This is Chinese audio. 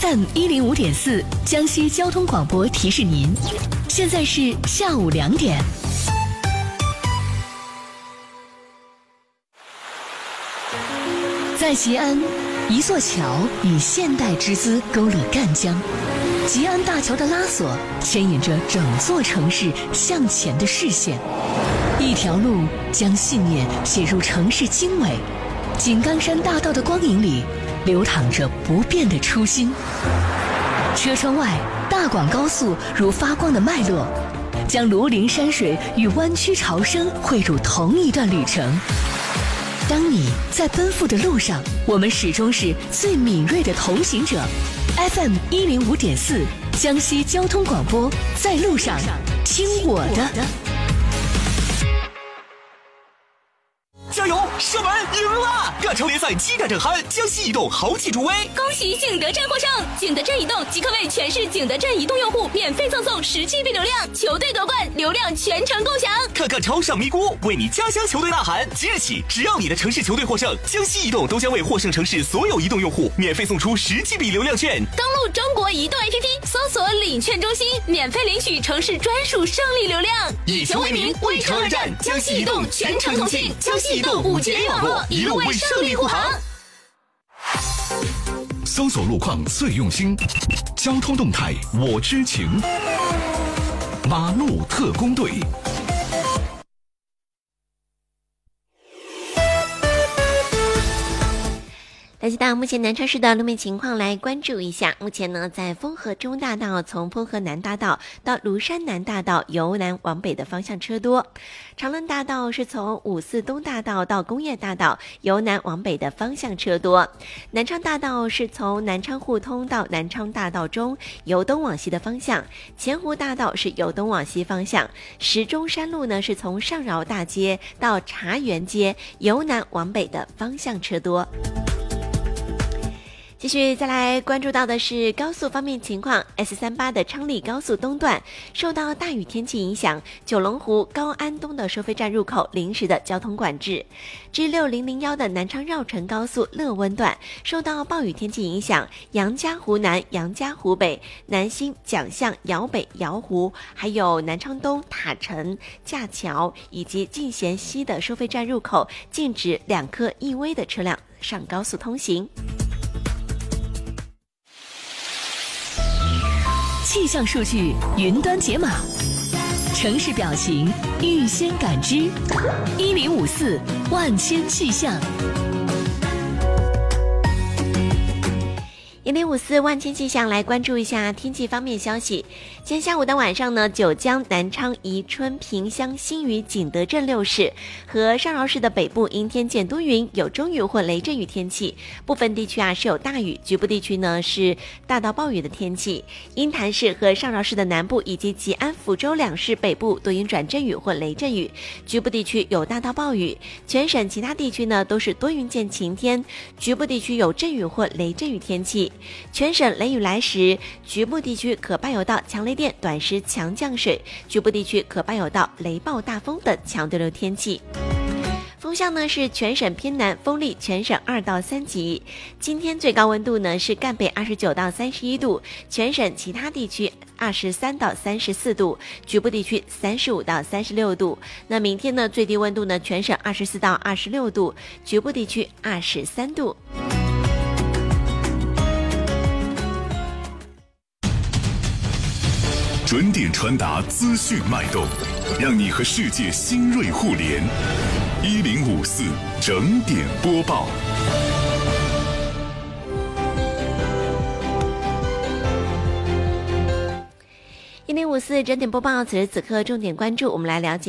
FM105.4江西交通广播提示您，现在是下午2点。在吉安，一座桥以现代之姿勾勒赣江。吉安大桥的拉索牵引着整座城市向前的视线，一条路将信念写入城市经纬。井冈山大道的光影里流淌着不变的初心。车窗外，大广高速如发光的脉络，将庐陵山水与湾区潮生汇入同一段旅程。当你在奔赴的路上，我们始终是最敏锐的同行者。FM105.4江西交通广播，在路上听我的。 加油！射门赢了！亚超联赛激战正酣，江西移动豪气助威！ 恭喜景德镇获胜！景德镇移动即刻为全市景德镇移动用户免费赠送10GB 流量，球队夺冠，流量全程共享。 看看超上咪咕，为你家乡球队呐喊！即日起，只要你的城市球队获胜，江西移动都将为获胜城市所有移动用户免费送出10GB 流量券。 登录中国移动 APP， 搜索领券中心，免费领取城市专属胜利流量。 以球为名，为城而战，江西移动全程同庆，江西移动5G网络，一路为胜利护航。 搜索路况最用心，交通动态我知情。马路特工队。 了解到目前南昌市的路面情况，来关注一下。目前呢，在丰河中大道从丰河南大道到庐山南大道由南往北的方向车多；长乐大道是从54东大道到工业大道由南往北的方向车多；南昌大道是从南昌互通到南昌大道中由东往西的方向；前湖大道是由东往西方向；石中山路呢是从上饶大街到茶园街由南往北的方向车多。继续再来关注到的是高速方面情况 ，S38 的昌黎高速东段受到大雨天气影响，九龙湖高安东的收费站入口临时的交通管制。G6001的南昌绕城高速乐温段受到暴雨天气影响，杨家湖南、杨家湖北、南兴、蒋巷、姚北、姚湖，还有南昌东、塔城、架桥以及进贤西的收费站入口禁止2颗EV微的车辆上高速通行。 气象数据云端解码，城市表情预先感知，1054万千气象。 1054万千气象来关注一下天气方面消息。今天下午到晚上呢，九江、南昌、宜春、萍乡、新余、景德镇6市和上饶市的北部阴天见多云，有中雨或雷阵雨天气，部分地区是有大雨，局部地区呢是大到暴雨的天气。鹰潭市和上饶市的南部以及吉安、福州2市北部多云转阵雨或雷阵雨，局部地区有大到暴雨。全省其他地区呢都是多云见晴天，局部地区有阵雨或雷阵雨天气。全省雷雨来时，局部地区可伴有到强雷电、短时强降水，局部地区可伴有到雷暴大风等强对流天气。风向呢是全省偏南，风力全省2到3级。今天最高温度呢是赣北29到31度，全省其他地区23到34度，局部地区35到36度。那明天呢最低温度呢全省24到26度，局部地区23度。 准点传达资讯脉动，让你和世界新锐互联。1054整点播报。 1054整点播报，此时此刻重点关注，我们来了解